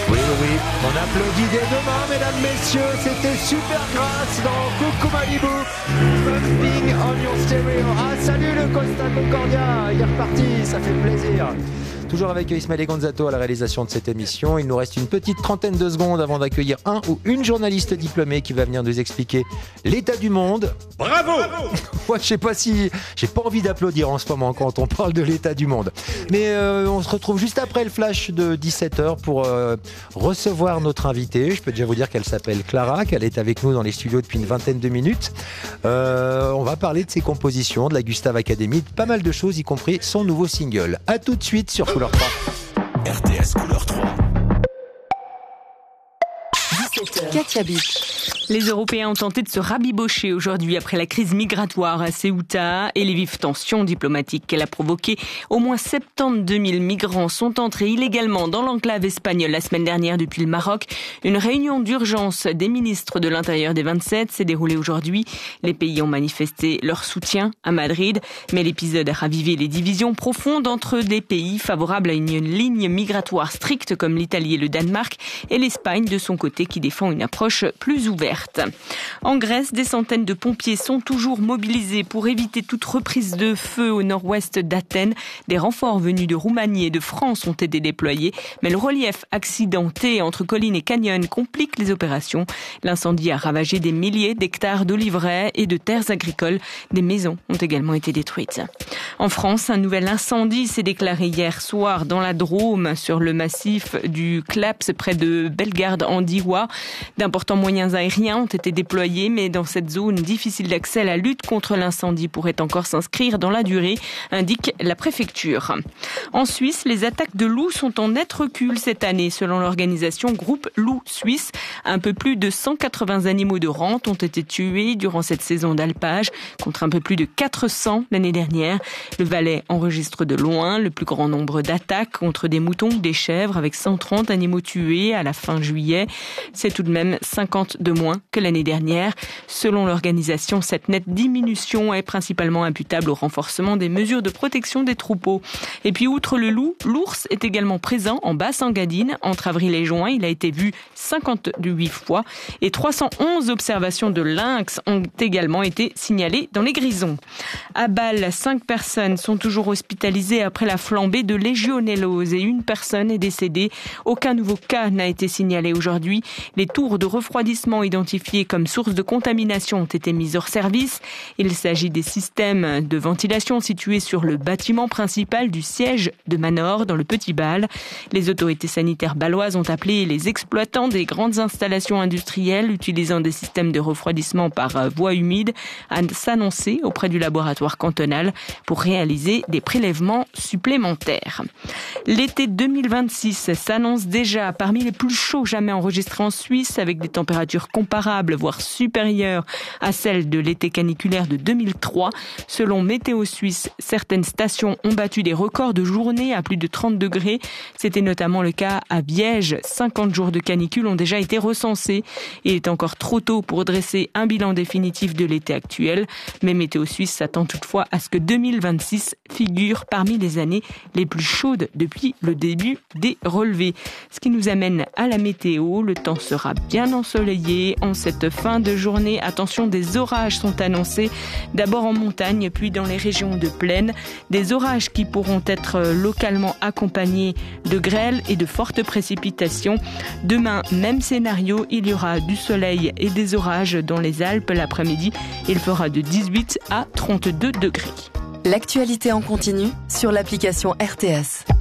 Oui, on applaudit dès demain, mesdames, messieurs, c'était super grâce dans Coucou Malibu, Bumping on your stereo. Ah, salut le Costa Concordia, il est reparti, ça fait plaisir. Toujours avec Ismaël Gonzato à la réalisation de cette émission. Il nous reste une petite trentaine de secondes avant d'accueillir un ou une journaliste diplômée qui va venir nous expliquer l'état du monde. Bravo! Moi, j'ai pas envie d'applaudir en ce moment quand on parle de l'état du monde. Mais on se retrouve juste après le flash de 17h pour recevoir notre invitée. Je peux déjà vous dire qu'elle s'appelle Clara, qu'elle est avec nous dans les studios depuis une vingtaine de minutes. On va parler de ses compositions, de la Gustave Academy, de pas mal de choses, y compris son nouveau single. À tout de suite sur Couleur 3. RTS Couleur 3. 17h. Katia Bic. Les Européens ont tenté de se rabibocher aujourd'hui après la crise migratoire à Ceuta et les vives tensions diplomatiques qu'elle a provoquées. Au moins 72 000 migrants sont entrés illégalement dans l'enclave espagnole la semaine dernière depuis le Maroc. Une réunion d'urgence des ministres de l'Intérieur des 27 s'est déroulée aujourd'hui. Les pays ont manifesté leur soutien à Madrid, mais l'épisode a ravivé les divisions profondes entre des pays favorables à une ligne migratoire stricte comme l'Italie et le Danemark et l'Espagne de son côté qui défend une approche plus ouverte. En Grèce, des centaines de pompiers sont toujours mobilisés pour éviter toute reprise de feu au nord-ouest d'Athènes. Des renforts venus de Roumanie et de France ont été déployés, mais le relief accidenté entre collines et canyons complique les opérations. L'incendie a ravagé des milliers d'hectares d'oliveraies et de terres agricoles. Des maisons ont également été détruites. En France, un nouvel incendie s'est déclaré hier soir dans la Drôme, sur le massif du Claps près de Bellegarde-en-Diois. D'importants moyens aériens ont été déployés, mais dans cette zone difficile d'accès, la lutte contre l'incendie pourrait encore s'inscrire dans la durée, indique la préfecture. En Suisse, les attaques de loups sont en net recul cette année, selon l'organisation Groupe Loup Suisse. Un peu plus de 180 animaux de rente ont été tués durant cette saison d'alpage, contre un peu plus de 400 l'année dernière. Le Valais enregistre de loin le plus grand nombre d'attaques contre des moutons ou des chèvres, avec 130 animaux tués à la fin juillet. C'est tout de même 50 de moins que l'année dernière. Selon l'organisation, cette nette diminution est principalement imputable au renforcement des mesures de protection des troupeaux. Et puis, outre le loup, l'ours est également présent en Basse-Engadine. Entre avril et juin, il a été vu 58 fois et 311 observations de lynx ont également été signalées dans les Grisons. À Bâle, 5 personnes sont toujours hospitalisées après la flambée de légionellose et une personne est décédée. Aucun nouveau cas n'a été signalé aujourd'hui. Les tours de refroidissement identifiés comme source de contamination ont été mis hors service. Il s'agit des systèmes de ventilation situés sur le bâtiment principal du siège de Manor dans le Petit Bâle. Les autorités sanitaires bâloises ont appelé les exploitants des grandes installations industrielles utilisant des systèmes de refroidissement par voie humide à s'annoncer auprès du laboratoire cantonal pour réaliser des prélèvements supplémentaires. L'été 2026 s'annonce déjà parmi les plus chauds jamais enregistrés en Suisse, avec des températures comparables, voire supérieures à celles de l'été caniculaire de 2003. Selon Météo Suisse, certaines stations ont battu des records de journée à plus de 30 degrés. C'était notamment le cas à Biège. 50 jours de canicule ont déjà été recensés. Il est encore trop tôt pour dresser un bilan définitif de l'été actuel, mais Météo Suisse s'attend toutefois à ce que 2026 figure parmi les années les plus chaudes depuis le début des relevés. Ce qui nous amène à la météo. Le temps sera bien ensoleillé en cette fin de journée. Attention, des orages sont annoncés, d'abord en montagne, puis dans les régions de plaine. Des orages qui pourront être localement accompagnés de grêles et de fortes précipitations. Demain, même scénario, il y aura du soleil et des orages dans les Alpes l'après-midi. Il fera de 18 à 32 degrés. L'actualité en continu sur l'application RTS.